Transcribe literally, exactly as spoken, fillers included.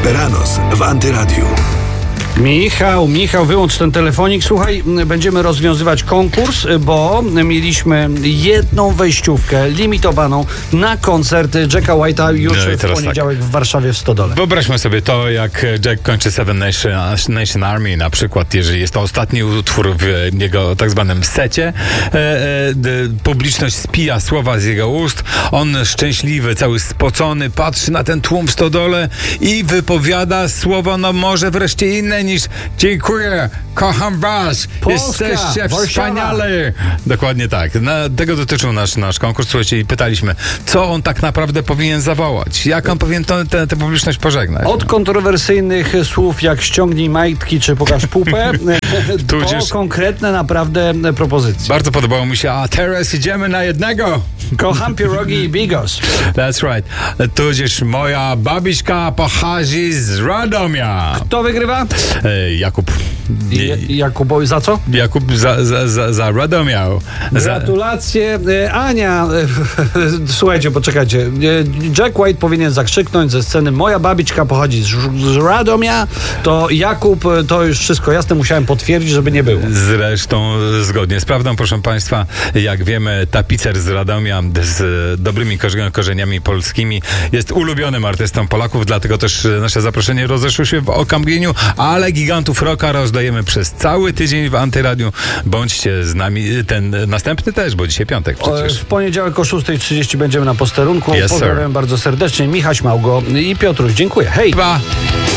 Superanos w Antyradiu. Michał, Michał, wyłącz ten telefonik. Słuchaj, będziemy rozwiązywać konkurs, bo mieliśmy jedną wejściówkę limitowaną na koncert Jacka White'a już No i w teraz poniedziałek tak. w Warszawie w Stodole. Wyobraźmy sobie to, jak Jack kończy Seven Nation, Nation Army na przykład, jeżeli jest to ostatni utwór w jego tak zwanym secie. E, e, publiczność spija słowa z jego ust. On szczęśliwy, cały spocony, patrzy na ten tłum w Stodole i wypowiada słowa, no może wreszcie inne niż dziękuję, kocham was, Polska, jesteście Warszawa. wspaniali. Dokładnie tak. Na, tego dotyczył nasz, nasz konkurs. Słuchajcie, i pytaliśmy, co on tak naprawdę powinien zawołać? Jak on powinien tę publiczność pożegnać? Od kontrowersyjnych słów jak ściągnij majtki czy pokaż pupę, do Tudzież- konkretne naprawdę propozycje. Bardzo podobało mi się, a teraz idziemy na jednego. Kocham pierogi i bigos. That's right. Tudzież moja babiczka pochodzi z Radomia. Kto wygrywa? E, Jakub. I, Jakubowi za co? Jakub za, za, za, za Radomia. Za, Gratulacje. E, Ania, e, słuchajcie, poczekajcie. E, Jack White powinien zakrzyknąć ze sceny: moja babiczka pochodzi z, z Radomia. To Jakub, e, to już wszystko jasne, musiałem potwierdzić, żeby nie było. Zresztą zgodnie z prawdą, proszę państwa, jak wiemy, tapicer z Radomia z dobrymi korze- korzeniami polskimi jest ulubionym artystą Polaków, dlatego też nasze zaproszenie rozeszło się w okamgnieniu, ale gigantów rocka rozdajemy przez cały tydzień w Antyradiu. Bądźcie z nami, ten następny też, bo dzisiaj piątek przecież. W poniedziałek o szósta trzydzieści będziemy na posterunku. Yes, Pozdrawiam sir. bardzo serdecznie. Michał Śmałgo i Piotruś. Dziękuję. Hej! Pa.